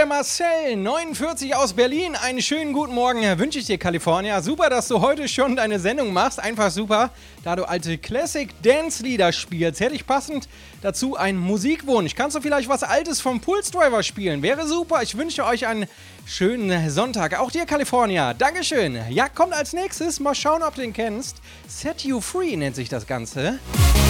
der Marcel, 49 aus Berlin. Einen schönen guten Morgen wünsche ich dir, California. Super, dass du heute schon deine Sendung machst. Einfach super, da du alte Classic-Dance-Lieder spielst. Hätte ich passend dazu einen Musikwunsch. Kannst du vielleicht was Altes vom Pulse Driver spielen? Wäre super. Ich wünsche euch einen schönen Sonntag. Auch dir, California. Dankeschön. Ja, kommt als nächstes. Mal schauen, ob du den kennst. Set You Free nennt sich das Ganze.